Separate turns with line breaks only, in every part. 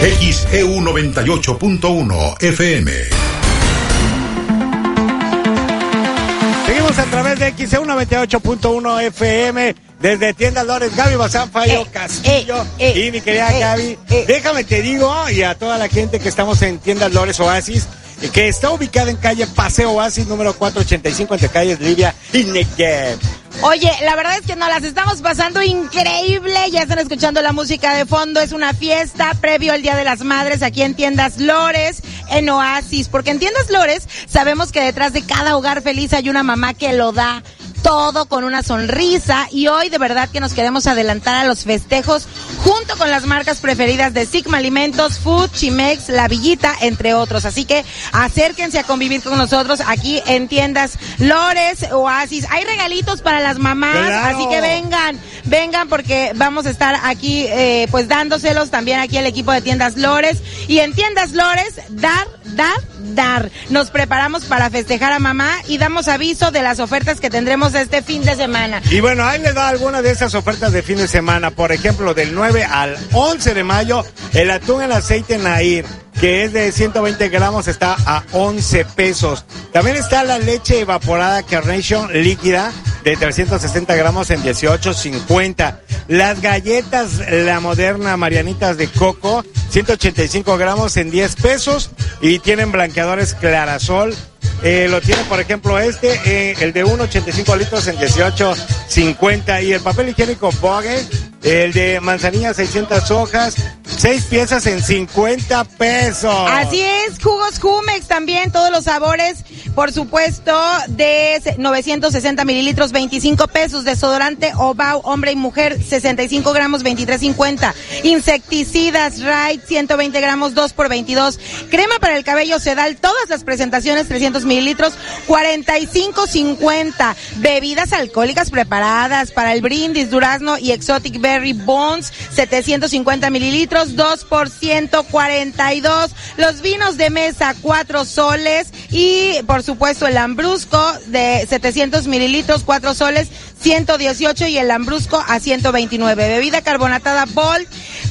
XEU 98.1 FM.
Seguimos a través de XEU 98.1 FM. Desde Tiendas Lores, Gaby Bazán, Fallo Castillo y mi querida Gaby. Déjame te digo, y a toda la gente que estamos en Tiendas Lores Oasis, que está ubicada en calle Paseo Oasis, número 485, entre calles Livia y Negev.
Oye, la verdad es que nos las estamos pasando increíble. Ya están escuchando la música de fondo. Es una fiesta previo al Día de las Madres aquí en Tiendas Lores, en Oasis. Porque en Tiendas Lores sabemos que detrás de cada hogar feliz hay una mamá que lo da todo con una sonrisa, y hoy de verdad que nos queremos adelantar a los festejos junto con las marcas preferidas de Sigma Alimentos, Food, Chimex, La Villita, entre otros. Así que acérquense a convivir con nosotros aquí en Tiendas Lores Oasis. Hay regalitos para las mamás, ¡claro! Así que vengan porque vamos a estar aquí pues dándoselos también aquí el equipo de Tiendas Lores. Y en Tiendas Lores, dar. Nos preparamos para festejar a mamá y damos aviso de las ofertas que tendremos este fin de semana.
Y bueno, ahí les da algunas de esas ofertas de fin de semana. Por ejemplo, del 9 al 11 de mayo, el atún en aceite Nair, que es de 120 gramos, está a 11 pesos. También está la leche evaporada Carnation líquida de 360 gramos en 18.50. Las galletas La Moderna Marianitas de coco, 185 gramos en 10 pesos. Y tienen blanqueadores Clarasol. Lo tiene, por ejemplo, el de 1.85 litros en 18.50. Y el papel higiénico Bogue, el de manzanilla 600 hojas, 6 piezas en 50 pesos.
Así es, jugos Jumex también, todos los sabores, por supuesto, de 960 mililitros, 25 pesos. Desodorante Obao, hombre y mujer, 65 gramos, 23.50. Insecticidas Raid, 120 gramos, 2 por 22. Crema para el cabello Sedal, todas las presentaciones, 300 mililitros, 45.50. Bebidas alcohólicas preparadas para el brindis, durazno y Exotic Berry Bones, 750 mililitros, 2 por 142. Los vinos de mesa, 4 soles. Y por supuesto el Lambrusco de 700 mililitros, 4 soles, 118, y el Lambrusco a 129. Bebida carbonatada Bolt,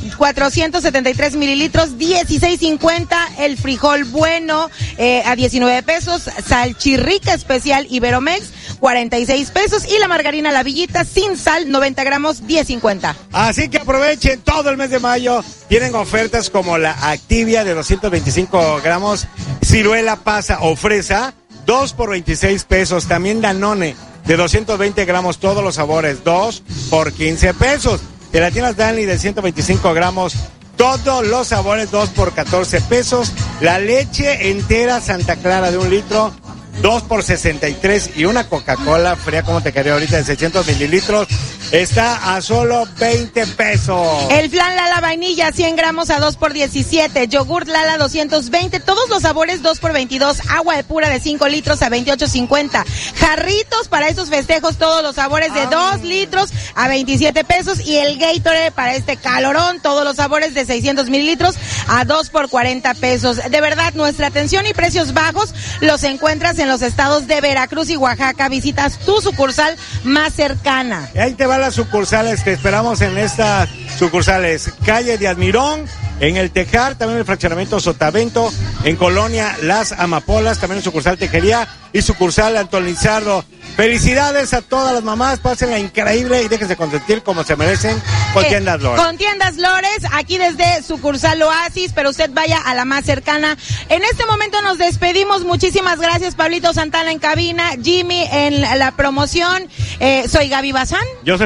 473 mililitros, 16.50. El frijol bueno a 19 pesos. Salchirrica especial Iberomex, 46 pesos. Y la margarina La Villita sin sal, 90 gramos, 10.50.
Así que aprovechen todo el mes de mayo. Tienen ofertas como la Activia de 225 gramos, ciruela, pasa o fresa, 2 por 26 pesos. También Danone de 220 gramos, todos los sabores, 2 por 15 pesos. Gelatinas Danley de 125 gramos, todos los sabores, 2 por 14 pesos. La leche entera Santa Clara de 1 litro, 2 por 63. Y una Coca-Cola fría, como te quería ahorita, de 600 mililitros, está a solo 20 pesos.
El flan Lala vainilla, 100 gramos a 2 por 17. Yogurt Lala 220, todos los sabores, 2 por 22. Agua de pura de 5 litros a 28.50. Jarritos para estos festejos, todos los sabores, de 2 litros a 27 pesos. Y el Gatorade para este calorón, todos los sabores, de 600 mililitros a 2 por 40 pesos. De verdad, nuestra atención y precios bajos los encuentras en los estados de Veracruz y Oaxaca. Visitas tu sucursal más cercana.
Ahí te va las sucursales, te esperamos en estas sucursales: calle de Admirón, en el Tejar, también el fraccionamiento Sotavento, en Colonia Las Amapolas, también en sucursal Tejería y sucursal Antón Lizardo. Felicidades a todas las mamás, pásenla increíble y déjense consentir como se merecen con Tiendas Lores.
Con Tiendas Lores, aquí desde sucursal Oasis, pero usted vaya a la más cercana. En este momento nos despedimos, muchísimas gracias Pablito Santana en cabina, Jimmy en la promoción, soy Gaby Bazán.
Yo soy